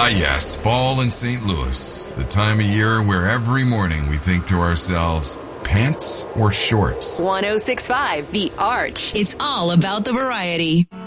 Ah, yes, fall in St. Louis, the time of year where every morning we think to ourselves, pants or shorts? 106.5 The Arch. It's all about the variety.